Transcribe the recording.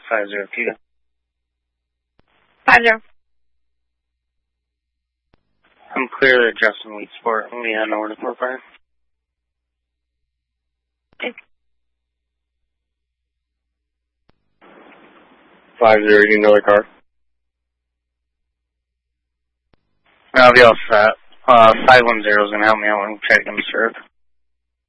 502. 50. I'm clear to Justin Wheatsport. I'm going to know where to report fire. Okay. 50, you need another car? I'll be all set. 510 is going to help me out when we try to get him served.